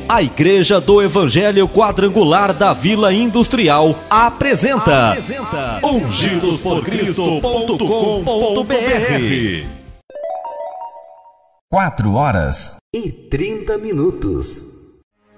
A Igreja do Evangelho Quadrangular da Vila Industrial apresenta ungidosporcristo.com.br. 4 horas e 30 minutos.